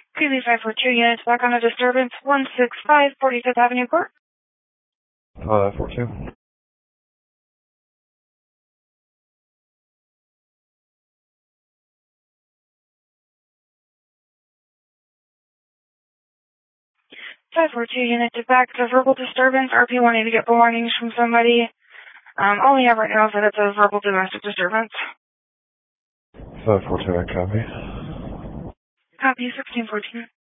PB542 units back on a disturbance, 165 45th Avenue Court. 42. 542 unit to back to verbal disturbance, RP wanting to get belongings from somebody. All we have right now is that it's a verbal domestic disturbance. 542, I copy. Copy 1614.